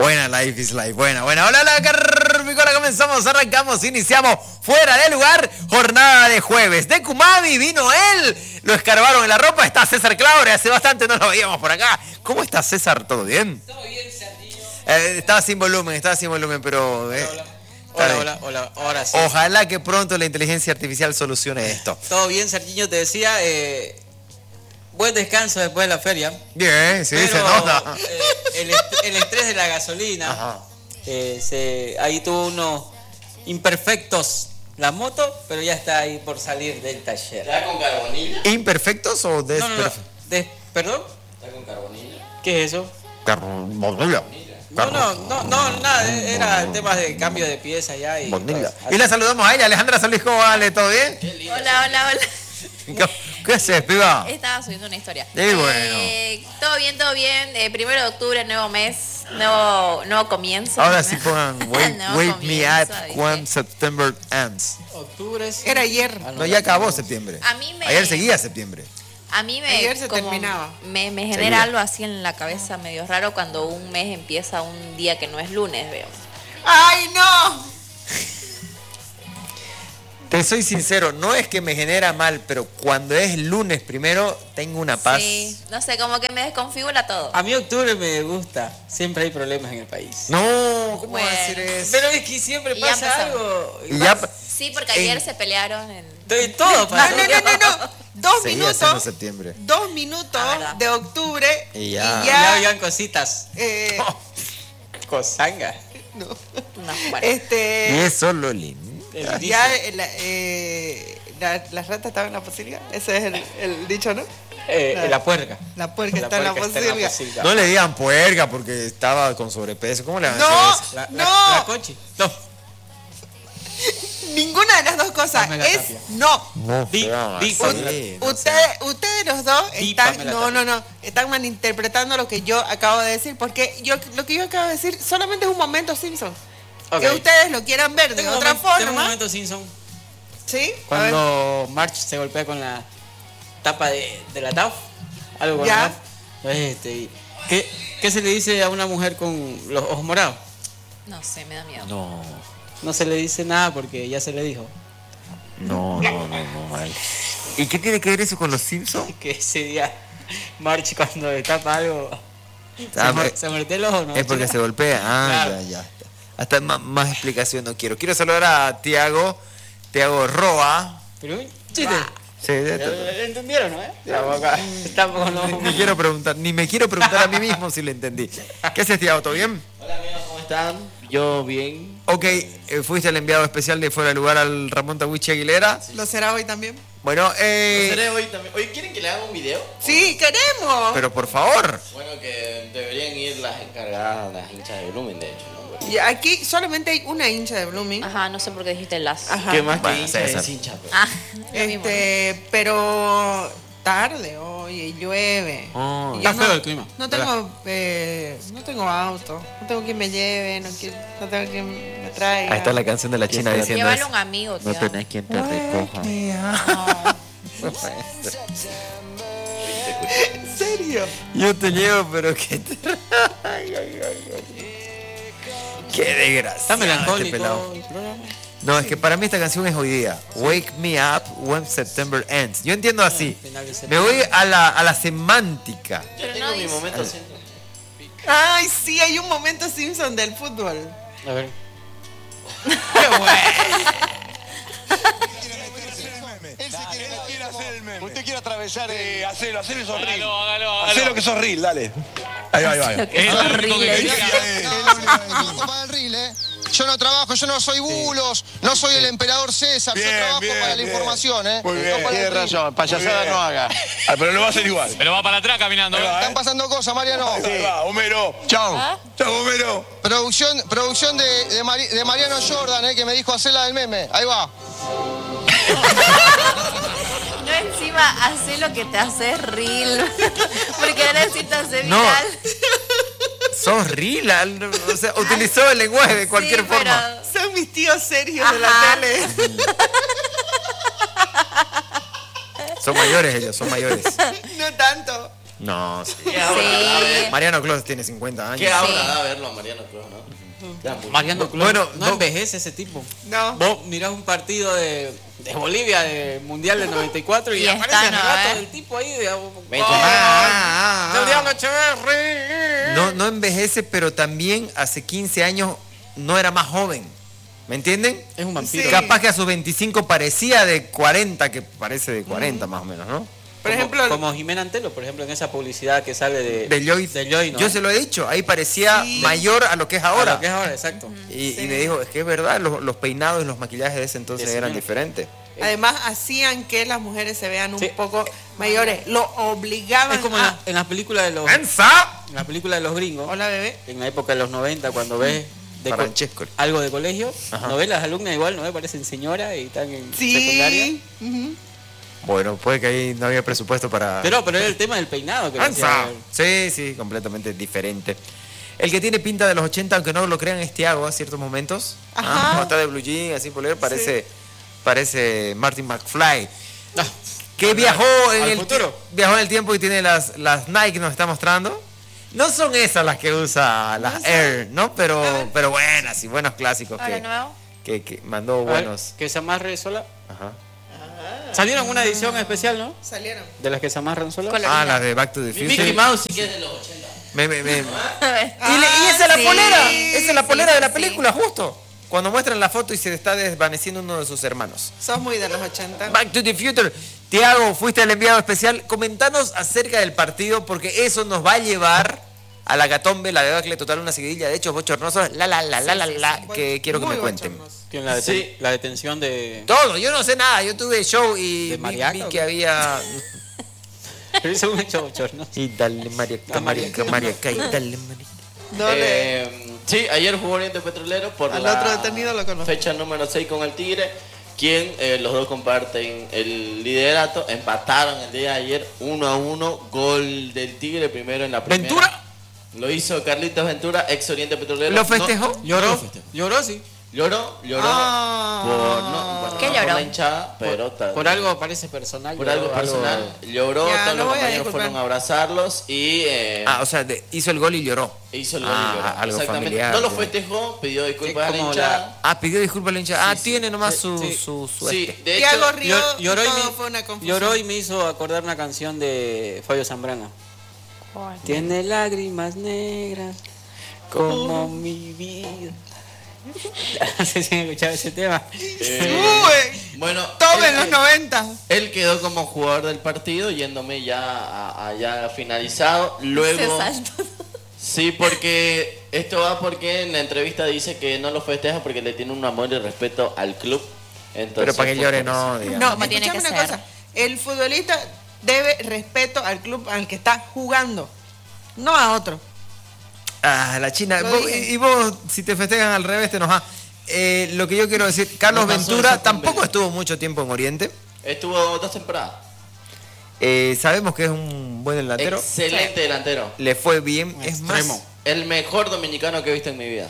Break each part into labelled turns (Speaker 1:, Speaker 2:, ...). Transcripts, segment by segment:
Speaker 1: Buena, Life is Life. Buena. Hola, Carmicola, comenzamos, arrancamos, iniciamos Fuera de Lugar, jornada de jueves. De Kumami vino él, lo escarbaron en la ropa, está César Claure, hace bastante no lo veíamos por acá. ¿Cómo está César? ¿Todo bien?
Speaker 2: Todo bien, Sergio.
Speaker 1: Estaba sin volumen, pero...
Speaker 2: Hola, ahora sí.
Speaker 1: Ojalá que pronto la inteligencia artificial solucione esto.
Speaker 2: Todo bien, Serginho, te decía, buen descanso después de la feria.
Speaker 1: Bien, sí,
Speaker 2: pero,
Speaker 1: se nota.
Speaker 2: El estrés de la gasolina,
Speaker 1: Ajá.
Speaker 2: ahí tuvo unos imperfectos la moto, pero ya está ahí por salir del taller.
Speaker 3: ¿Está con carbonilla?
Speaker 1: ¿Imperfectos o desperfectos?
Speaker 2: ¿Perdón?
Speaker 3: ¿Está con carbonilla?
Speaker 2: ¿Qué es eso?
Speaker 1: Carbonilla.
Speaker 2: No, nada, era temas de cambio de pieza ya y...
Speaker 1: Y la saludamos a ella, Alejandra Solís, ¿cómo vale? ¿Todo bien?
Speaker 4: Hola.
Speaker 1: ¿Qué haces, piba?
Speaker 4: Estaba subiendo una historia.
Speaker 1: Bueno.
Speaker 4: Todo bien. 1 de octubre, nuevo mes, nuevo comienzo.
Speaker 1: Ahora sí pongan Wake Me Up
Speaker 4: ¿viste?
Speaker 1: when September ends.
Speaker 2: Octubre es...
Speaker 5: Era ayer.
Speaker 1: No, ya acabó septiembre. Ayer seguía septiembre.
Speaker 4: A mí
Speaker 5: Ayer se terminaba.
Speaker 4: Me genera algo así en la cabeza medio raro cuando un mes empieza un día que no es lunes, veo.
Speaker 5: ¡Ay, no!
Speaker 1: Te soy sincero, no es que me genera mal, pero cuando es lunes primero, tengo una paz.
Speaker 4: Sí, no sé, como que me desconfigura todo.
Speaker 2: A mí octubre me gusta, siempre hay problemas en el país.
Speaker 1: No, ¿cómo
Speaker 4: Bueno.
Speaker 1: va a decir eso?
Speaker 2: Pero es que siempre
Speaker 4: Y ya
Speaker 2: pasa
Speaker 4: empezamos.
Speaker 2: algo.
Speaker 1: Y ya
Speaker 4: Sí, porque ayer se pelearon en...
Speaker 2: Todo pasa.
Speaker 5: No. 2
Speaker 1: seguía siendo
Speaker 5: minutos.
Speaker 1: septiembre.
Speaker 5: 2 minutos
Speaker 4: verdad.
Speaker 5: de octubre.
Speaker 1: Y
Speaker 2: Ya
Speaker 1: ya.
Speaker 2: habían cositas. Cosanga.
Speaker 5: No.
Speaker 4: No, bueno.
Speaker 1: Y eso lo lindo.
Speaker 5: Ya la rata estaba en la posilga. Ese es el dicho, ¿no?
Speaker 2: La puerca.
Speaker 5: La puerca está en la posilga.
Speaker 1: No le digan puerca porque estaba con sobrepeso. ¿Cómo le van a
Speaker 5: No.
Speaker 1: decir eso?
Speaker 2: La cochi. No.
Speaker 5: Ninguna de las dos cosas.
Speaker 2: Pamela
Speaker 5: Es
Speaker 2: Tapia.
Speaker 5: no.
Speaker 1: No,
Speaker 2: Di-
Speaker 1: sean
Speaker 2: di-
Speaker 1: así, no
Speaker 5: Ustedes los dos
Speaker 2: Di
Speaker 5: están,
Speaker 2: Pamela
Speaker 5: no, están malinterpretando lo que yo acabo de decir, porque lo que yo acabo de decir solamente es un momento Simpson.
Speaker 2: Ok.
Speaker 5: Que ustedes lo quieran ver de
Speaker 2: Tengo
Speaker 5: otra
Speaker 2: un momento
Speaker 5: forma.
Speaker 2: Simpson.
Speaker 5: ¿Sí? A ver.
Speaker 2: Cuando March se golpea con la tapa de la TAF. Algo con
Speaker 5: Ya.
Speaker 2: la TAF. ¿Qué se le dice a una mujer con los ojos morados?
Speaker 4: No sé, me da miedo.
Speaker 2: No se le dice nada porque ya se le dijo.
Speaker 1: No, mal. ¿Y qué tiene que ver eso con los Simpsons?
Speaker 2: Que ese día March cuando le tapa algo se muerde el ojo, ¿no?
Speaker 1: Es porque se golpea.
Speaker 2: Claro.
Speaker 1: Ya. Hasta más explicación no quiero. Quiero saludar a Tiago Roa.
Speaker 2: Pero chiste.
Speaker 1: Sí,
Speaker 2: ¿Entendieron, no? Tampoco no.
Speaker 1: ni me quiero preguntar a mí mismo si lo entendí. ¿Qué haces, Tiago? ¿Todo bien?
Speaker 3: Hola amigos, ¿cómo están? Yo bien.
Speaker 1: Ok, fuiste el enviado especial de Fuera de Lugar al Ramón Tawichi Aguilera.
Speaker 5: ¿Lo será hoy también?
Speaker 1: Bueno,
Speaker 3: Lo seré hoy también. Oye, ¿quieren que le haga un video?
Speaker 5: Sí, queremos.
Speaker 1: pero por favor.
Speaker 3: Bueno, que deberían ir las encargadas, las hinchas de Blumen, de hecho, ¿no?
Speaker 5: Y aquí solamente hay una hincha de Blooming.
Speaker 4: Ajá, no sé por qué dijiste las.
Speaker 5: Ajá.
Speaker 3: ¿Qué más
Speaker 1: Bueno,
Speaker 3: que hincha
Speaker 1: César.
Speaker 3: es hincha? Pues.
Speaker 4: Ah, lo mismo.
Speaker 5: Pero tarde, oye, llueve.
Speaker 1: Oh,
Speaker 5: Yo
Speaker 2: Está feo el clima.
Speaker 5: No tengo auto, no tengo quien me lleve, no tengo quien me traiga.
Speaker 1: Ahí está la canción de la China diciendo
Speaker 4: Llévalo
Speaker 1: eso.
Speaker 4: a un amigo, tío.
Speaker 1: No tenés quien te recoja.
Speaker 5: ¿En serio?
Speaker 1: Yo te llevo, pero que te... Qué desgracia.
Speaker 2: Está melancólico.
Speaker 1: pelado. No, es que para mí esta canción es hoy día. Wake me up when September ends. Yo entiendo así.
Speaker 2: Final de
Speaker 1: Me
Speaker 2: septiembre.
Speaker 1: voy a la semántica.
Speaker 3: Yo
Speaker 4: Pero
Speaker 3: tengo
Speaker 4: no
Speaker 3: mi
Speaker 4: dice-
Speaker 3: momento centro.
Speaker 5: Ay, sí, hay un momento Simpson del fútbol.
Speaker 2: A ver.
Speaker 6: Él se quiere hacer el meme. Usted quiere atravesar, hacelo esos reels.
Speaker 7: Hágalo.
Speaker 6: Hacelo que sos reel, dale. Ahí va.
Speaker 7: Es lo único que
Speaker 4: Horrible.
Speaker 7: quería.
Speaker 8: Para el reel, ¿eh? Yo no trabajo, yo no soy bulos, no soy el emperador César, yo trabajo para la información, ¿eh?
Speaker 6: Muy
Speaker 8: No
Speaker 6: bien,
Speaker 8: para el
Speaker 6: tiene
Speaker 8: reel.
Speaker 6: razón. Payasada no haga. Ah, pero lo va a hacer igual.
Speaker 7: Pero va para atrás caminando.
Speaker 6: Ahí va,
Speaker 8: Están pasando cosas, Mariano.
Speaker 6: Ahí va, Homero.
Speaker 8: Chao.
Speaker 6: Chao, Homero.
Speaker 8: Producción de Mariano Jordan, que me dijo hacerla del meme. Ahí va.
Speaker 4: No, encima, hace lo que te hace real. Porque ahora sí te hace
Speaker 1: No.
Speaker 4: viral.
Speaker 1: Sos rila. O sea, utilizó el lenguaje de cualquier
Speaker 4: Sí,
Speaker 1: forma.
Speaker 5: Son mis tíos serios de la
Speaker 4: Ajá.
Speaker 5: tele.
Speaker 1: Son mayores ellos, son mayores.
Speaker 5: No tanto.
Speaker 1: No, sí.
Speaker 3: ¿Qué ahora da ver?
Speaker 1: Mariano Clos tiene 50 años.
Speaker 3: ¿Qué ahora da verlo a Mariano Cruz, no? Ya, muy-
Speaker 2: Mariano Clos,
Speaker 1: Bueno,
Speaker 2: no envejece ese tipo.
Speaker 5: No.
Speaker 2: Vos mirás un partido de Bolivia, de Mundial del 94, y
Speaker 4: Y
Speaker 2: aparece
Speaker 4: está,
Speaker 2: el
Speaker 4: ¿no?
Speaker 2: relato del tipo ahí de...
Speaker 1: Ah,
Speaker 2: Del Diablo Echeverri.
Speaker 1: No envejece, pero también hace 15 años no era más joven. ¿Me entienden?
Speaker 2: Es un vampiro.
Speaker 5: Sí.
Speaker 1: Capaz que a sus 25 parecía de 40, que parece de 40 más o menos, ¿no?
Speaker 5: Por ejemplo,
Speaker 2: Como Jimena Antelo, por ejemplo, en esa publicidad que sale
Speaker 1: De Joy.
Speaker 2: De Joy, ¿no?
Speaker 1: Yo se lo he dicho, ahí parecía
Speaker 5: Sí.
Speaker 1: mayor a lo que es ahora.
Speaker 2: A lo que es ahora, exacto.
Speaker 1: Y me dijo, es que es verdad, los peinados y los maquillajes de ese entonces
Speaker 2: De
Speaker 1: eran
Speaker 2: señora.
Speaker 1: diferentes.
Speaker 5: además hacían que las mujeres se vean un
Speaker 2: Sí.
Speaker 5: poco mayores. Lo obligaban
Speaker 2: Es como
Speaker 5: a...
Speaker 2: en las películas de los...
Speaker 1: ¡Mensa!
Speaker 2: En las películas de los gringos,
Speaker 5: Hola, bebé.
Speaker 2: en la época de los 90, cuando ves
Speaker 1: Francesco.
Speaker 2: algo de colegio,
Speaker 1: Ajá.
Speaker 2: no ves las alumnas igual, no ves, parecen señoras y están en secundaria.
Speaker 5: Sí. Ujú.
Speaker 1: Bueno, puede que ahí no había presupuesto para...
Speaker 2: Pero era el tema del peinado que lo hacía
Speaker 1: ¡Mensa!
Speaker 2: ver.
Speaker 1: Sí, completamente diferente. El que tiene pinta de los 80, aunque no lo crean, es Thiago a ciertos momentos.
Speaker 5: Ajá.
Speaker 1: Cuando está de blue jean, así polero, parece Martin McFly.
Speaker 2: No.
Speaker 1: Que viajó en
Speaker 2: ¿Al
Speaker 1: el
Speaker 2: futuro?
Speaker 1: viajó en el tiempo y tiene las Nike que nos está mostrando. No son esas las que usa las Air, ¿no? Pero buenas y buenos clásicos
Speaker 4: Ahora nuevo.
Speaker 1: que mandó
Speaker 2: A ver,
Speaker 1: buenos.
Speaker 2: que se amarre sola.
Speaker 1: Ajá.
Speaker 2: Salieron una edición especial, ¿no?
Speaker 5: Salieron.
Speaker 2: De las que se amarran solas.
Speaker 4: Colorida.
Speaker 1: Las de Back to the Future.
Speaker 3: Mickey Mouse sí que es de los 80.
Speaker 1: Y esa es la
Speaker 5: sí,
Speaker 1: polera. Esa es la polera
Speaker 4: sí,
Speaker 1: de la
Speaker 4: sí.
Speaker 1: película, justo. Cuando muestran la foto y se está desvaneciendo uno de sus hermanos.
Speaker 5: Sos muy de los 80.
Speaker 1: Back to the Future. Tiago, fuiste el enviado especial. Comentanos acerca del partido, porque eso nos va a llevar a la catombe, la debacle total, una seguidilla de hechos bochornosos, que quiero que
Speaker 5: Muy
Speaker 1: me cuenten.
Speaker 5: bochornoso.
Speaker 2: Que en la detención de...
Speaker 1: Todo, yo no sé nada, yo tuve show y
Speaker 2: ¿De
Speaker 1: vi
Speaker 2: Mariaca o
Speaker 1: que
Speaker 2: qué?
Speaker 1: había...
Speaker 2: Pero eso es un hecho bochornoso.
Speaker 1: Y dale, mariaca, mariaca, mariaca, y dale, mariaca.
Speaker 3: Sí, ayer jugó Oriente Petrolero por
Speaker 5: Al
Speaker 3: la
Speaker 5: otro detenido lo conozco.
Speaker 3: fecha número 6 con el Tigre, quien los dos comparten el liderato. Empataron el día de ayer 1-1, gol del Tigre primero en la primera.
Speaker 2: ¿Ventura?
Speaker 3: Lo hizo Carlitos Ventura, ex Oriente Petrolero.
Speaker 1: ¿Lo festejó?
Speaker 2: Lloró, lloró, sí.
Speaker 3: Lloró
Speaker 5: Ah.
Speaker 3: por,
Speaker 4: ¿Qué
Speaker 3: no
Speaker 4: lloró?
Speaker 3: por la hinchada, pero
Speaker 2: Por algo parece personal.
Speaker 3: por
Speaker 2: lloró,
Speaker 3: algo personal. Lloró,
Speaker 5: Ya,
Speaker 3: todos
Speaker 5: lo
Speaker 3: los
Speaker 5: voy a
Speaker 3: compañeros
Speaker 5: disculpar.
Speaker 3: fueron a abrazarlos y
Speaker 1: O sea, hizo el gol y lloró.
Speaker 3: hizo el gol y lloró.
Speaker 1: Algo
Speaker 3: Exactamente.
Speaker 1: familiar.
Speaker 3: No lo festejó, pidió disculpas a la
Speaker 2: como
Speaker 3: hinchada.
Speaker 1: Pidió disculpas a la hinchada. Tiene nomás su
Speaker 2: Sí.
Speaker 1: suerte.
Speaker 3: Sí, de
Speaker 5: Tiago
Speaker 3: hecho,
Speaker 5: rió,
Speaker 2: Lloró, y
Speaker 5: todo
Speaker 2: me,
Speaker 5: fue una confusión.
Speaker 2: lloró y me hizo acordar una canción de Fabio Zambrano.
Speaker 4: ¿Cuál?
Speaker 2: Tiene lágrimas negras como mi vida. No sé si han escuchado ese tema.
Speaker 5: Uy,
Speaker 3: bueno,
Speaker 5: todo
Speaker 3: él-
Speaker 5: en los 90.
Speaker 3: Él quedó como jugador del partido, yéndome ya finalizado. Luego,
Speaker 4: Se saltó.
Speaker 3: sí, porque esto va porque en la entrevista dice que no lo festeja porque le tiene un amor y respeto al club. Entonces,
Speaker 1: Pero para que
Speaker 3: por
Speaker 1: llore,
Speaker 3: eso.
Speaker 1: no, digamos.
Speaker 5: No,
Speaker 4: Como tiene
Speaker 5: escúchame
Speaker 4: que
Speaker 5: una
Speaker 4: ser.
Speaker 5: cosa. El futbolista debe respeto al club al que está jugando, no a otro.
Speaker 1: La China.
Speaker 5: Lo
Speaker 1: Vos-
Speaker 5: dije.
Speaker 1: y vos, si te festejan al revés, te enojas. Lo que yo quiero decir, Carlos
Speaker 3: No pasó
Speaker 1: Ventura
Speaker 3: esa
Speaker 1: tampoco
Speaker 3: convenio.
Speaker 1: estuvo mucho tiempo en Oriente.
Speaker 3: Estuvo 2 temporadas.
Speaker 1: Sabemos que es un buen delantero.
Speaker 3: Excelente delantero.
Speaker 1: Le fue bien. Es más,
Speaker 2: Extremo.
Speaker 3: El mejor dominicano que he visto en mi vida.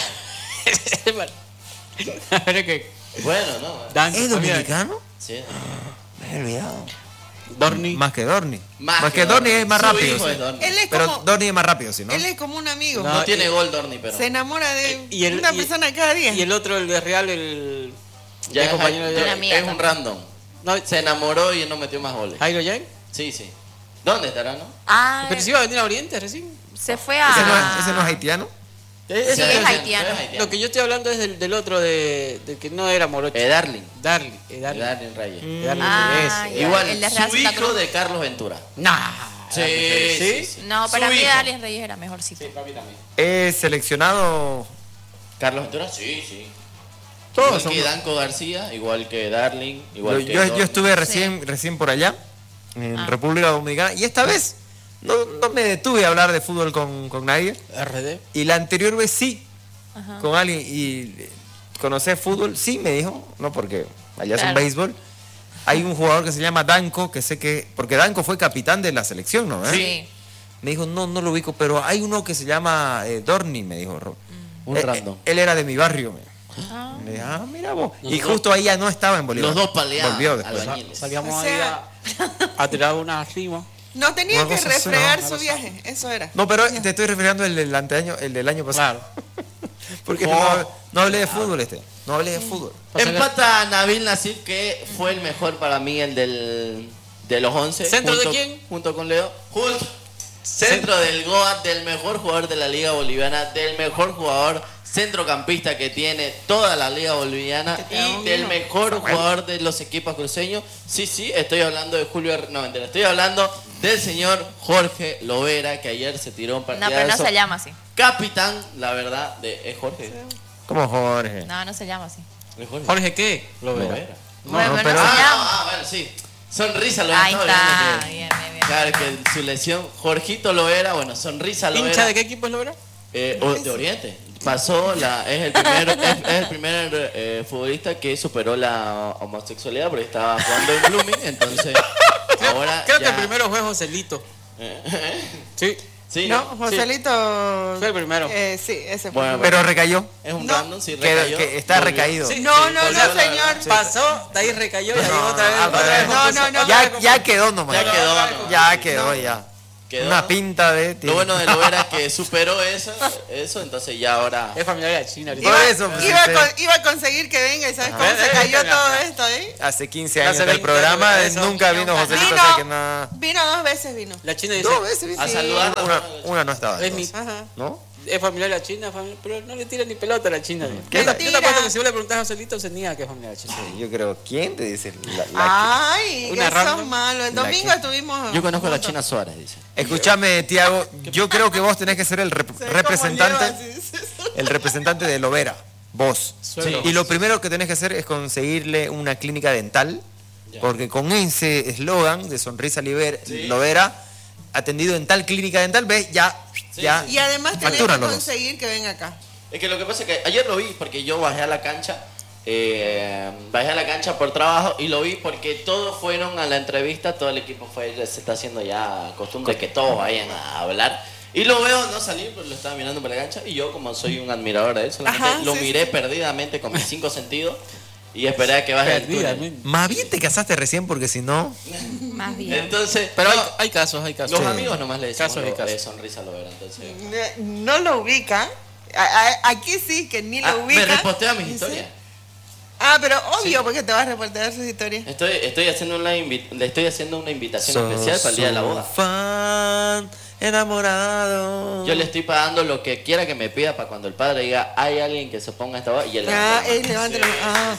Speaker 2: Pero que
Speaker 3: Bueno, ¿no?
Speaker 2: Dan-
Speaker 1: ¿es dominicano?
Speaker 3: Sí.
Speaker 1: Me he olvidado.
Speaker 2: Dorni.
Speaker 1: Más que Dorni. Más que Dorni es más
Speaker 3: Su
Speaker 1: rápido.
Speaker 3: hijo
Speaker 1: sí.
Speaker 3: es Dorni.
Speaker 5: Él es
Speaker 1: Pero
Speaker 5: como,
Speaker 1: Dorni es más rápido, ¿sí, no?
Speaker 5: él es como un amigo.
Speaker 3: No tiene gol Dorni, pero
Speaker 5: Se enamora de
Speaker 2: Y el-
Speaker 5: una
Speaker 2: y-
Speaker 5: persona cada día.
Speaker 2: Y el otro, el de Real, el
Speaker 3: ya
Speaker 2: el
Speaker 3: es,
Speaker 2: compañero de
Speaker 4: Una amiga
Speaker 3: es un
Speaker 4: también.
Speaker 3: random.
Speaker 2: No,
Speaker 3: Se enamoró y no metió más goles.
Speaker 2: Jairo Yang.
Speaker 3: Sí, sí. ¿Dónde estará, no?
Speaker 4: Ah,
Speaker 2: Pero si iba a venir a Oriente recién.
Speaker 4: se fue
Speaker 1: Ese no es haitiano.
Speaker 2: Ese
Speaker 4: Sí, es haitiano.
Speaker 2: Lo que yo estoy hablando es del otro, del que no era Morocho.
Speaker 3: Darling.
Speaker 2: Darling.
Speaker 3: Darling Reyes.
Speaker 2: Darling
Speaker 4: Ah,
Speaker 2: ese.
Speaker 4: ya.
Speaker 3: Igual,
Speaker 4: el de Real
Speaker 3: su
Speaker 4: Santa
Speaker 3: hijo
Speaker 4: Cruz.
Speaker 3: de Carlos Ventura.
Speaker 2: Nah.
Speaker 3: Sí, sí, sí.
Speaker 4: No, para
Speaker 3: Su
Speaker 4: mí
Speaker 3: hijo.
Speaker 4: Darlene Reyes era mejorcito.
Speaker 2: Sí, para mí también.
Speaker 1: Es seleccionado.
Speaker 3: Carlos Ventura, sí, sí.
Speaker 1: Todos
Speaker 3: Igual que
Speaker 1: son-
Speaker 3: Danco García, igual que Darling, igual que
Speaker 1: Yo
Speaker 3: Dorni.
Speaker 1: estuve recién por allá, en República Dominicana, y esta vez no me detuve a hablar de fútbol con nadie.
Speaker 2: RD.
Speaker 1: Y la anterior vez sí, con alguien, y conocer fútbol, sí me dijo, no porque allá es un
Speaker 4: Claro.
Speaker 1: béisbol. Hay un jugador que se llama Danco, que sé que, porque Danco fue capitán de la selección, ¿no?
Speaker 4: Sí.
Speaker 1: Me dijo, no lo ubico, pero hay uno que se llama Dorni, me dijo.
Speaker 3: Un random.
Speaker 1: Él era de mi barrio. Me dije, mira vos. Y justo ahí ya no estaba en Bolívar.
Speaker 3: Los dos paleados.
Speaker 1: Volvió después.
Speaker 3: albañiles.
Speaker 2: Salíamos
Speaker 5: O
Speaker 2: ahí
Speaker 5: sea-
Speaker 2: a tirar una rima.
Speaker 5: No tenía
Speaker 1: Una
Speaker 5: que
Speaker 1: cosa
Speaker 5: refregar
Speaker 1: así,
Speaker 5: su viaje, eso era.
Speaker 1: No, pero te estoy refiriendo el del anteaño, el del año pasado. Porque no hablé de fútbol no hablé de fútbol.
Speaker 3: Empata Nabil Nassif, que fue el mejor para mí, el de los 11.
Speaker 2: ¿Centro de quién?
Speaker 3: Junto con Leo. Centro del Goat, del mejor jugador de la Liga Boliviana, del mejor jugador centrocampista que tiene toda la Liga Boliviana y del mejor jugador de los equipos cruceños. Sí, estoy hablando de mentira, estoy hablando del señor Jorge Lovera, que ayer se tiró un partidazo.
Speaker 4: No, pero no se llama así.
Speaker 3: Capitán, la verdad, ¿es Jorge?
Speaker 1: ¿Cómo Jorge?
Speaker 4: No se llama así.
Speaker 3: ¿Es Jorge?
Speaker 2: ¿Jorge qué?
Speaker 3: Lovera.
Speaker 4: Bueno,
Speaker 1: pero-
Speaker 4: no se llama.
Speaker 3: Bueno, sí. Sonrisa Lovera.
Speaker 4: Ahí
Speaker 3: estaba
Speaker 4: está.
Speaker 3: viendo que-
Speaker 4: Bien.
Speaker 3: Claro, que su lesión, Jorgito Lovera, bueno, Sonrisa Lovera.
Speaker 2: ¿Hincha de qué equipo es Lovera?
Speaker 3: De Oriente. Pasó es el primer futbolista que superó la homosexualidad porque estaba jugando en Blooming, entonces ahora
Speaker 2: Creo que
Speaker 3: ya-
Speaker 2: el primero fue Joselito. Sí.
Speaker 3: Sí,
Speaker 5: No,
Speaker 3: ¿no?
Speaker 5: Joselito.
Speaker 2: Fue el primero.
Speaker 5: Sí, ese fue.
Speaker 3: Bueno,
Speaker 1: Pero recayó.
Speaker 3: es un
Speaker 5: No.
Speaker 3: random, sí,
Speaker 1: Que,
Speaker 3: recayó.
Speaker 1: que está
Speaker 3: Volvió.
Speaker 1: recaído.
Speaker 2: Sí.
Speaker 5: No, señor.
Speaker 2: Pasó, de ahí recayó y ahí otra vez.
Speaker 1: no,
Speaker 2: otra vez
Speaker 5: no,
Speaker 2: compuso.
Speaker 5: no, no.
Speaker 1: Ya quedó nomás.
Speaker 3: Ya quedó, ¿no?
Speaker 1: Ya quedó, ya.
Speaker 3: Quedó.
Speaker 1: Una pinta de...
Speaker 3: Lo bueno de Lovera es que superó eso, entonces ya ahora...
Speaker 2: Es familiar de la China ahorita.
Speaker 1: Por eso, pues,
Speaker 5: Iba a conseguir que venga y ¿sabes cómo se cayó todo esto ahí?
Speaker 1: hace 15 años
Speaker 2: Hace
Speaker 1: del
Speaker 2: 20
Speaker 1: programa,
Speaker 2: años, eso.
Speaker 1: nunca vino Joselito, así que nada.
Speaker 5: Vino 2 veces, vino.
Speaker 2: La China dice,
Speaker 1: 2 veces vino.
Speaker 3: A saludarla.
Speaker 1: Una no estaba.
Speaker 2: es, mi,
Speaker 1: entonces,
Speaker 5: Ajá.
Speaker 1: ¿no?
Speaker 2: es familiar de la China, pero no le tira ni pelota a la China.
Speaker 1: ¿Qué?
Speaker 2: Yo te apuesto que si vos le preguntás a Joselito, se niega que es familiar de la China.
Speaker 1: Yo creo, ¿quién te dice? La
Speaker 5: Ay,
Speaker 2: Una
Speaker 5: que
Speaker 2: random.
Speaker 5: son malos. El
Speaker 1: La
Speaker 5: domingo
Speaker 1: que-
Speaker 5: estuvimos.
Speaker 3: Yo conozco a la
Speaker 5: juntos.
Speaker 3: China Suárez, dice.
Speaker 1: Escúchame, Tiago, yo creo que vos tenés que ser el
Speaker 5: Se ve cómo
Speaker 1: representante,
Speaker 5: lleva, sí.
Speaker 1: el representante de Lovera, vos.
Speaker 2: Suelo.
Speaker 1: Y lo primero que tenés que hacer es conseguirle una clínica dental, porque con ese eslogan de Sonrisa Lovera, atendido en tal clínica dental, ves, ya.
Speaker 3: Sí,
Speaker 5: Y además tenés que
Speaker 1: facturan los dos.
Speaker 5: conseguir que venga acá.
Speaker 3: Es que lo que pasa es que ayer lo vi porque yo bajé a la cancha por trabajo y lo vi porque todos fueron a la entrevista, todo el equipo fue, se está haciendo ya costumbre que todos vayan a hablar. Y lo veo no salir, pero lo estaba mirando por la cancha y yo como soy un admirador de él, solamente
Speaker 5: Ajá,
Speaker 3: lo
Speaker 5: sí,
Speaker 3: miré
Speaker 5: sí.
Speaker 3: perdidamente con mis 5 sentidos y esperé a que baje el túnel.
Speaker 2: Perdidamente.
Speaker 1: Más bien te casaste recién porque si no...
Speaker 4: Más bien.
Speaker 3: Entonces,
Speaker 2: Pero
Speaker 3: no,
Speaker 2: hay casos, hay casos.
Speaker 3: los
Speaker 2: Sí.
Speaker 3: amigos nomás le decimos
Speaker 2: Casos y casos.
Speaker 3: Sonrisa Lovera, entonces...
Speaker 5: No lo ubica. Aquí sí que ni lo ubica.
Speaker 3: me repostea mis
Speaker 5: Sí.
Speaker 3: historias.
Speaker 5: Ah, pero obvio porque te vas a reportar sus historias.
Speaker 3: Estoy haciendo le estoy haciendo una invitación especial para el día de la boda.
Speaker 1: Fan enamorado.
Speaker 3: Yo le estoy pagando lo que quiera que me pida para cuando el padre diga hay alguien que se ponga esta boda y él
Speaker 5: Ah,
Speaker 3: levanta la mano.
Speaker 5: levántalo.
Speaker 3: Sí.
Speaker 5: Ah,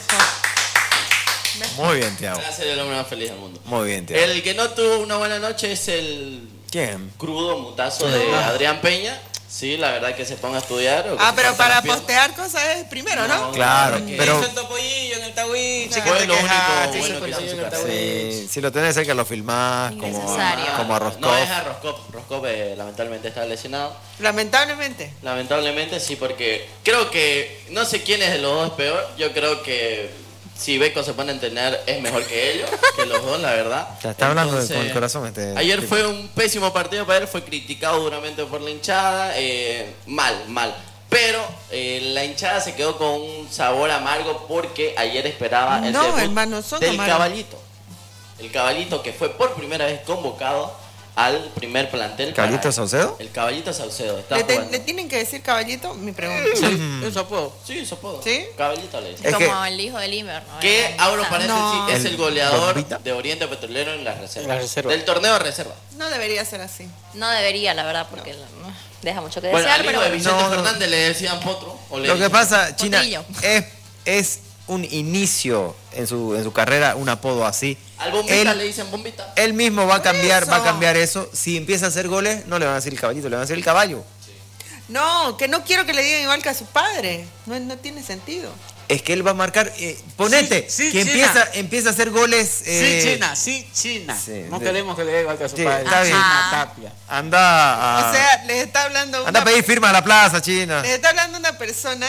Speaker 1: Muy bien, Tiago.
Speaker 3: Va a ser el hombre más feliz del mundo.
Speaker 1: Muy bien, Tiago.
Speaker 3: El que no tuvo una buena noche es el
Speaker 1: ¿Quién?
Speaker 3: crudo mutazo de Adrián Peña. Sí, la verdad que se ponga a estudiar. o que
Speaker 5: Ah,
Speaker 3: se
Speaker 5: pero
Speaker 3: parta
Speaker 5: para
Speaker 3: las piernas.
Speaker 5: postear cosas es primero, ¿no?
Speaker 3: No,
Speaker 1: Claro,
Speaker 3: porque
Speaker 1: pero-
Speaker 2: Hizo el topollillo en el Tawí,
Speaker 5: Claro.
Speaker 3: fue lo único
Speaker 5: quejaste,
Speaker 3: bueno
Speaker 5: sí,
Speaker 3: que hizo en su
Speaker 2: sí,
Speaker 3: carrera.
Speaker 1: Si lo tenés cerca lo filmás como,
Speaker 4: Innecesario.
Speaker 1: como a Roscoff.
Speaker 3: No es a Roscoff. Roscoff lamentablemente está lesionado.
Speaker 5: Lamentablemente.
Speaker 3: Lamentablemente sí, porque creo que no sé quién es de los dos es peor. Yo creo que si Beco se pone a entrenar es mejor que ellos, que los dos, la verdad.
Speaker 1: Ya está hablando
Speaker 3: Entonces,
Speaker 1: con el corazón este.
Speaker 3: Ayer
Speaker 1: tipo.
Speaker 3: fue un pésimo partido para él, fue criticado duramente por la hinchada, mal. Pero la hinchada se quedó con un sabor amargo porque ayer esperaba el
Speaker 5: No,
Speaker 3: debut
Speaker 5: hermano, son
Speaker 3: del
Speaker 5: amargos.
Speaker 3: caballito. El caballito que fue por primera vez convocado al primer plantel.
Speaker 1: ¿Caballito
Speaker 3: para-
Speaker 1: Saucedo?
Speaker 3: El caballito Saucedo. Está
Speaker 5: ¿Le
Speaker 3: jugando.
Speaker 5: tienen que decir caballito? Mi pregunta.
Speaker 2: Sí, eso puedo.
Speaker 3: Sí, eso puedo.
Speaker 5: ¿Sí?
Speaker 3: Caballito le dice.
Speaker 1: Es
Speaker 4: Como
Speaker 1: que-
Speaker 4: el hijo del Imer, ¿no?
Speaker 3: Que,
Speaker 4: El-
Speaker 3: abro paréntesis,
Speaker 5: No.
Speaker 3: es el
Speaker 1: ¿El
Speaker 3: goleador
Speaker 1: Bombita?
Speaker 3: de Oriente Petrolero en la reserva.
Speaker 2: En la reserva.
Speaker 3: Del torneo de reserva.
Speaker 5: No debería ser así.
Speaker 4: No debería, la verdad, porque deja mucho que
Speaker 3: Bueno,
Speaker 4: desear,
Speaker 3: al hijo
Speaker 4: pero
Speaker 3: de Vicente
Speaker 1: No, no.
Speaker 3: Fernández le decían potro. O le
Speaker 1: Lo que
Speaker 3: dicen-
Speaker 1: pasa, China,
Speaker 4: Potrillo.
Speaker 1: es un inicio en su carrera, un apodo así.
Speaker 3: Al bombita
Speaker 1: Él-
Speaker 3: le dicen bombita.
Speaker 1: Él mismo va a cambiar,
Speaker 5: eso.
Speaker 1: va a cambiar eso. Si empieza a hacer goles, no le van a decir el caballito, le van a decir el caballo.
Speaker 5: No, que no quiero que le digan igual que a su padre. No tiene sentido.
Speaker 1: Es que él va a marcar, ponete,
Speaker 2: Sí,
Speaker 1: que
Speaker 2: China.
Speaker 1: empieza a hacer goles.
Speaker 2: Sí, China.
Speaker 1: sí,
Speaker 2: No
Speaker 1: de-
Speaker 2: queremos que le dé igual que a su
Speaker 1: Sí,
Speaker 2: padre.
Speaker 1: está bien.
Speaker 2: China Tapia.
Speaker 1: Anda a,
Speaker 5: O sea, les está hablando
Speaker 1: anda a pedir firma a la plaza, China.
Speaker 5: les está hablando una persona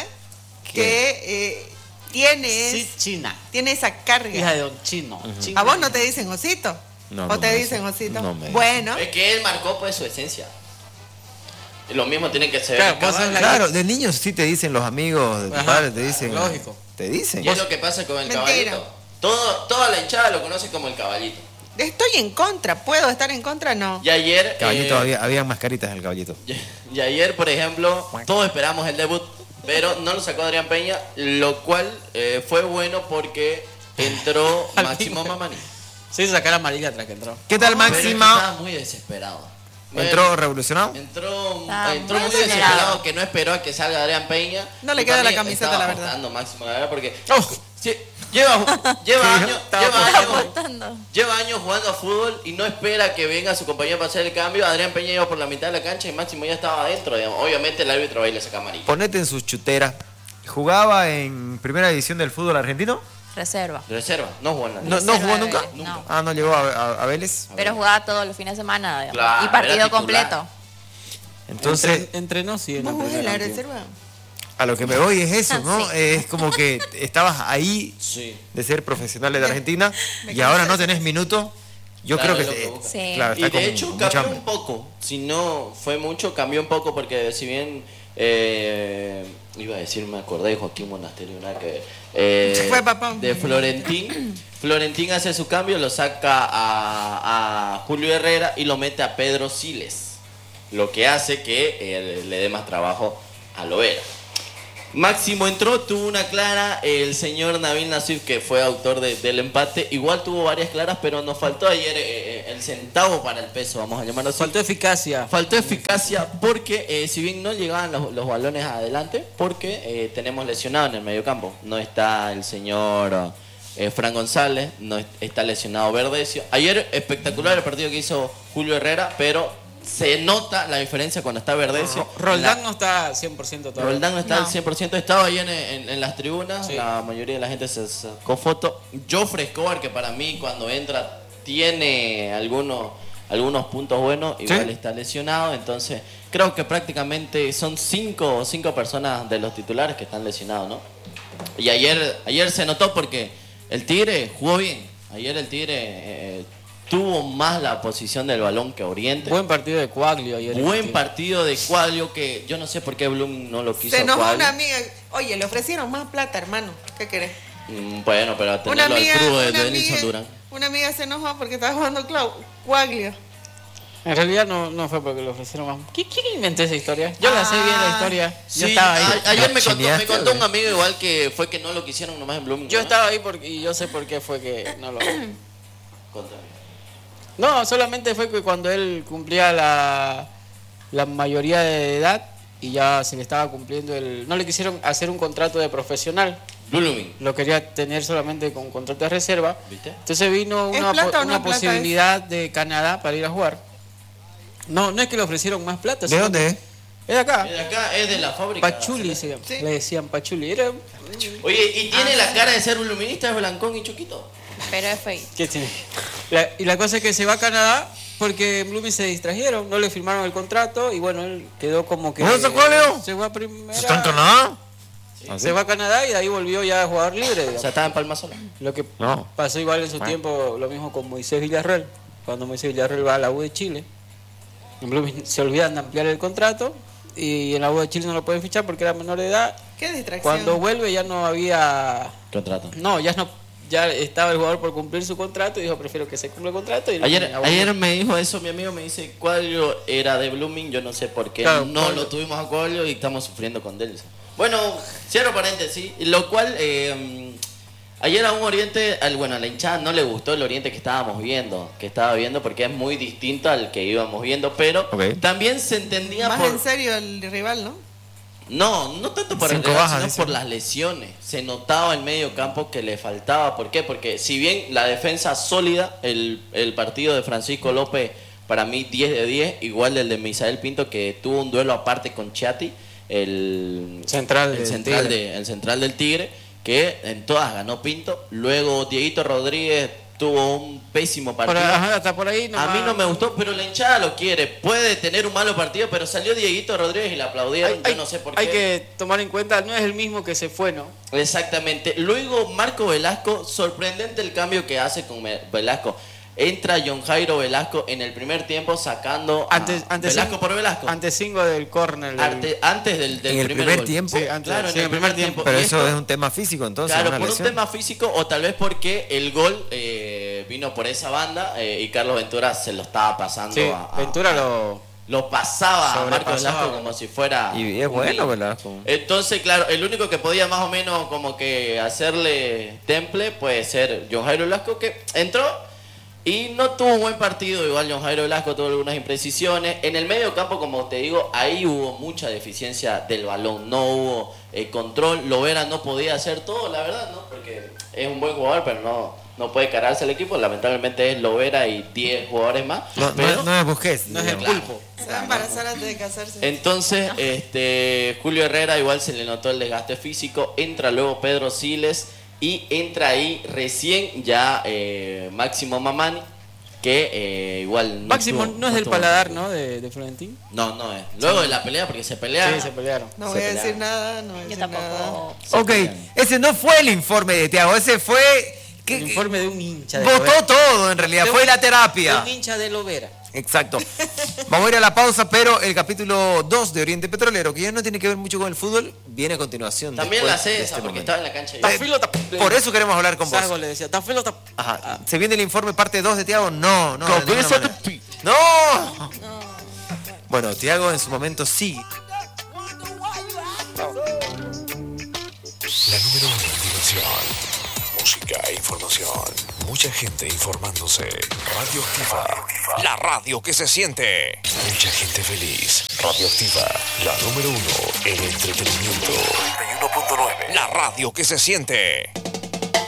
Speaker 5: que tiene,
Speaker 2: Sí, China.
Speaker 5: tiene esa
Speaker 2: Hija
Speaker 5: carga.
Speaker 2: de Don Chino. China.
Speaker 5: ¿A vos no te dicen osito?
Speaker 1: No,
Speaker 5: ¿O
Speaker 1: no
Speaker 5: te
Speaker 1: me
Speaker 5: dicen
Speaker 1: dicen.
Speaker 5: osito?
Speaker 1: No me dicen.
Speaker 5: Bueno,
Speaker 3: Es que él marcó pues su esencia. Y lo mismo tiene que ser.
Speaker 2: Claro,
Speaker 3: el
Speaker 2: vos sos
Speaker 3: caballo.
Speaker 2: la-
Speaker 1: Claro, de niños sí te dicen los amigos de tu
Speaker 2: Ajá,
Speaker 1: padre, te dicen.
Speaker 2: lógico.
Speaker 1: Te dicen.
Speaker 3: Y es lo que pasa con el
Speaker 5: Mentira.
Speaker 3: caballito. Toda la hinchada lo conoce como el caballito.
Speaker 5: Estoy en contra. ¿Puedo estar en contra? No.
Speaker 3: Y ayer...
Speaker 1: Caballito, había mascaritas en el caballito.
Speaker 3: Y ayer, por ejemplo, todos esperamos el debut, pero no lo sacó Adrián Peña, lo cual fue bueno porque entró Máximo Mamani.
Speaker 2: Sí, sacar amarilla tras que entró.
Speaker 1: ¿Qué tal,
Speaker 3: Pero
Speaker 1: Máximo?
Speaker 3: estaba muy desesperado.
Speaker 1: ¿Entró revolucionado?
Speaker 3: Entró
Speaker 4: Estaba
Speaker 3: muy
Speaker 4: muy
Speaker 3: desesperado,
Speaker 4: acelerado.
Speaker 3: que no esperó a que salga Adrián Peña.
Speaker 5: No le
Speaker 3: Y
Speaker 5: queda
Speaker 3: para
Speaker 5: la
Speaker 3: mí
Speaker 5: camiseta,
Speaker 3: estaba
Speaker 5: la verdad.
Speaker 3: apostando Máximo, la verdad, porque
Speaker 1: Oh.
Speaker 3: sí, lleva años
Speaker 4: Apostando.
Speaker 3: lleva años jugando a fútbol y no espera que venga su compañero para hacer el cambio. Adrián Peña iba por la mitad de la cancha y Máximo ya estaba adentro, digamos. Obviamente el árbitro va y le saca amarilla.
Speaker 1: Ponete en sus chuteras. ¿Jugaba en primera división del fútbol argentino?
Speaker 4: Reserva.
Speaker 3: De reserva, no jugó en la
Speaker 1: ¿No
Speaker 3: liga.
Speaker 1: jugó
Speaker 4: de
Speaker 1: nunca?
Speaker 4: Vélez, no.
Speaker 1: Ah, ¿no llegó a Vélez?
Speaker 4: Pero jugaba todos los fines de semana, digamos.
Speaker 3: Claro,
Speaker 4: y partido
Speaker 3: era titular.
Speaker 4: completo.
Speaker 1: Entonces,
Speaker 2: Entrenó, sí, en la
Speaker 5: ¿Vos jugás en
Speaker 2: primera.
Speaker 5: la
Speaker 2: entiendo.
Speaker 5: reserva?
Speaker 1: a lo que me voy es eso, ¿no?
Speaker 4: Sí.
Speaker 1: Es como que estabas ahí
Speaker 3: Sí.
Speaker 1: de ser profesionales de Argentina y ahora no tenés minutos. Yo
Speaker 3: Claro,
Speaker 1: creo
Speaker 3: es
Speaker 1: que
Speaker 3: lo que busca.
Speaker 4: Sí.
Speaker 1: claro,
Speaker 3: Y
Speaker 1: está
Speaker 3: de
Speaker 1: con
Speaker 3: hecho
Speaker 1: mucha
Speaker 3: cambió
Speaker 1: hambre.
Speaker 3: un poco, si no fue mucho, cambió un poco porque si bien iba a decir, me acordé de Joaquín Monasterio, nada que ver.
Speaker 5: Fue papá.
Speaker 3: De Florentín hace su cambio, lo saca a Julio Herrera y lo mete a Pedro Siles, lo que hace que le dé más trabajo a Lovera. Máximo entró, tuvo una clara, el señor Nabil Nassif, que fue autor del empate, igual tuvo varias claras, pero nos faltó ayer el centavo para el peso, vamos a llamarlo así.
Speaker 2: Faltó eficacia.
Speaker 3: Faltó eficacia porque si bien no llegaban los balones adelante, porque tenemos lesionado en el mediocampo. No está el señor Fran González, no está lesionado Verdecio. Ayer espectacular el partido que hizo Julio Herrera, pero se nota la diferencia cuando está Verdecio.
Speaker 2: Roldán no está 100% todavía.
Speaker 3: Roldán no está
Speaker 4: No.
Speaker 3: al 100%, estaba ahí en las tribunas,
Speaker 2: Sí.
Speaker 3: la mayoría de la gente se sacó foto. Joffre Escobar, que para mí cuando entra tiene algunos puntos buenos, igual está lesionado, entonces creo que prácticamente son cinco personas de los titulares que están lesionados, ¿no? Y ayer se notó porque el Tigre jugó bien, ayer el Tigre tuvo más la posición del balón que Oriente.
Speaker 2: Buen partido de Cuaglio ayer.
Speaker 3: Buen partido de Cuadrio, que yo no sé por qué Bloom no lo quiso
Speaker 5: Se
Speaker 3: a
Speaker 5: enojó
Speaker 3: Cuadrio.
Speaker 5: una amiga. Oye, le ofrecieron más plata, hermano. ¿Qué querés?
Speaker 3: Bueno, pero tenerlo al crudo de Denilson Durán.
Speaker 5: una amiga se enojó porque estaba jugando Cuaglio.
Speaker 2: En realidad no fue porque lo ofrecieron más. ¿Quién inventó esa historia? Yo la sé bien la historia. Yo
Speaker 3: Sí,
Speaker 2: estaba ahí.
Speaker 3: ayer me
Speaker 1: Chineaste,
Speaker 3: contó un
Speaker 1: güey.
Speaker 3: amigo igual que fue que no lo quisieron nomás en Blooming.
Speaker 2: Yo estaba ahí y yo sé por qué fue que no lo...
Speaker 3: Contame.
Speaker 2: No, solamente fue que cuando él cumplía la mayoría de edad y ya se le estaba cumpliendo no le quisieron hacer un contrato de profesional,
Speaker 3: Blooming,
Speaker 2: lo quería tener solamente con contrato de reserva.
Speaker 3: ¿viste?
Speaker 2: Entonces vino
Speaker 5: ¿Es
Speaker 2: una,
Speaker 5: plata o no
Speaker 2: una
Speaker 5: plata
Speaker 2: posibilidad de Canadá para ir a jugar. No es que le ofrecieron más plata.
Speaker 1: ¿De
Speaker 2: sino
Speaker 1: dónde
Speaker 2: que-
Speaker 1: es?
Speaker 2: Es de acá.
Speaker 3: De acá es de la fábrica.
Speaker 2: Pachuli se llama.
Speaker 5: Sí.
Speaker 2: Le decían Pachuli. Era...
Speaker 3: Oye, ¿y tiene la cara de ser un luminista, es blancón y chiquito?
Speaker 4: Pero es feo.
Speaker 2: ¿Qué tiene? Y la cosa es que se va a Canadá porque en Blooming se distrajeron, no le firmaron el contrato y bueno, él quedó como que...
Speaker 1: ¿No se fue, Leo?
Speaker 2: Se fue a primera...
Speaker 1: ¿Está en Canadá? ¿Ah, sí?
Speaker 2: Se va a Canadá y de ahí volvió ya a jugador libre.
Speaker 3: O
Speaker 2: digamos.
Speaker 3: sea, estaba en Palma Sola.
Speaker 2: Lo que
Speaker 1: No.
Speaker 2: pasó igual en su tiempo, lo mismo con Moisés Villarreal. Cuando Moisés Villarreal va a la U de Chile, en Blooming se olvidan de ampliar el contrato y en la U de Chile no lo pueden fichar porque era menor de edad.
Speaker 5: Qué distracción.
Speaker 2: Cuando vuelve ya no había...
Speaker 3: Contrato.
Speaker 2: No, ya estaba el jugador por cumplir su contrato y dijo prefiero que se cumpla el contrato. Y
Speaker 3: Ayer me dijo eso, mi amigo me dice, Cuadrio era de Blooming, yo no sé por qué
Speaker 2: Claro,
Speaker 3: no
Speaker 2: Cuadrio.
Speaker 3: lo tuvimos a Cuadrio y estamos sufriendo con Delson. Bueno, cierro paréntesis, lo cual ayer a un Oriente, a la hinchada no le gustó el Oriente que estaba viendo porque es muy distinto al que íbamos viendo, pero
Speaker 1: Ok.
Speaker 3: también se entendía
Speaker 5: Más
Speaker 3: por...
Speaker 5: en serio el rival, ¿no?
Speaker 3: No tanto por el
Speaker 1: Cinco
Speaker 3: rival,
Speaker 1: bajas,
Speaker 3: sino
Speaker 1: dicen.
Speaker 3: por las lesiones. Se notaba en medio campo que le faltaba. ¿Por qué? Porque si bien la defensa sólida, el partido de Francisco López, para mí 10 de 10, igual el de Misael Pinto, que tuvo un duelo aparte con Chiati, el
Speaker 2: Central del
Speaker 3: el central del Tigre, que en todas ganó Pinto. Luego Dieguito Rodríguez tuvo un pésimo partido.
Speaker 2: hasta por ahí
Speaker 3: A mí no me gustó, pero la hinchada lo quiere. Puede tener un malo partido, pero salió Dieguito Rodríguez y le aplaudieron. Yo no sé por qué.
Speaker 2: Hay que tomar en cuenta, no es el mismo que se fue, ¿no?
Speaker 3: Exactamente. Luego Marco Velasco, sorprendente el cambio que hace con Velasco. Entra John Jairo Velasco en el primer tiempo sacando a Velasco por Velasco.
Speaker 2: Antes 5 del córner.
Speaker 3: Antes del
Speaker 1: ¿En el primer
Speaker 3: gol.
Speaker 1: tiempo?
Speaker 2: Sí, antes,
Speaker 3: Claro,
Speaker 2: sí,
Speaker 3: en el primer tiempo.
Speaker 1: Pero
Speaker 3: Y
Speaker 1: eso
Speaker 3: esto-
Speaker 1: es un tema físico, entonces.
Speaker 3: Claro,
Speaker 1: una
Speaker 3: por un
Speaker 1: lesión.
Speaker 3: tema físico o tal vez porque el gol vino por esa banda y Carlos Ventura se lo estaba pasando
Speaker 2: Sí,
Speaker 3: a
Speaker 2: Ventura lo
Speaker 3: pasaba a Marcos
Speaker 2: sobrepasaba.
Speaker 3: Velasco como si fuera
Speaker 1: Y es
Speaker 3: un
Speaker 1: bueno,
Speaker 3: niño.
Speaker 1: Velasco.
Speaker 3: Entonces, claro, el único que podía más o menos como que hacerle temple puede ser John Jairo Velasco, que entró y no tuvo un buen partido. Igual John Jairo Velasco tuvo algunas imprecisiones. En el medio campo, como te digo, ahí hubo mucha deficiencia del balón. No hubo control. Lovera no podía hacer todo, la verdad, ¿no? Porque es un buen jugador, pero no puede cargarse el equipo. Lamentablemente es Lovera y 10 jugadores más. Pero
Speaker 1: No es Busquets.
Speaker 2: No es el
Speaker 1: digamos.
Speaker 2: pulpo.
Speaker 5: Se va a embarazar antes de casarse.
Speaker 3: Entonces, Julio Herrera igual se le notó el desgaste físico. Entra luego Pedro Siles y entra ahí recién ya Máximo Mamani, que igual no
Speaker 2: Máximo
Speaker 3: estuvo-
Speaker 2: no es del
Speaker 3: estuvo-
Speaker 2: paladar, ¿no? De Florentín.
Speaker 3: No, no es. Luego de la pelea, porque se pelearon.
Speaker 2: Sí, se pelearon.
Speaker 5: No voy a decir nada, no voy a
Speaker 4: Yo
Speaker 5: decir
Speaker 4: tampoco.
Speaker 5: nada.
Speaker 1: Ok, ese no fue el informe de Thiago, ese fue... que-
Speaker 2: El informe de un hincha de
Speaker 1: Votó
Speaker 2: Lovera.
Speaker 1: todo en realidad,
Speaker 2: De
Speaker 1: fue
Speaker 2: un-
Speaker 1: la
Speaker 2: de
Speaker 1: terapia.
Speaker 2: un hincha de Lovera.
Speaker 1: Exacto. Vamos a ir a la pausa, pero el capítulo 2 de Oriente Petrolero, que ya no tiene que ver mucho con el fútbol, viene a continuación.
Speaker 3: También la
Speaker 1: después de
Speaker 3: César,
Speaker 1: este
Speaker 3: porque
Speaker 1: momento.
Speaker 3: estaba en la cancha.
Speaker 2: Está
Speaker 3: y-
Speaker 2: filo,
Speaker 1: Por eso queremos hablar con vos.
Speaker 2: Sago le decía, está filo, está...
Speaker 1: Ajá. ¿Se viene el informe parte 2 de Thiago? No, no. de ninguna
Speaker 7: Cabeza
Speaker 1: manera.
Speaker 7: de
Speaker 1: ¡No! Bueno, Thiago en su momento sí.
Speaker 9: La número 1 en diversión, música e información. Mucha gente informándose. Radioactiva, la radio que se siente. Mucha gente feliz. Radioactiva, la número 1 en entretenimiento. 91.9, la radio que se siente.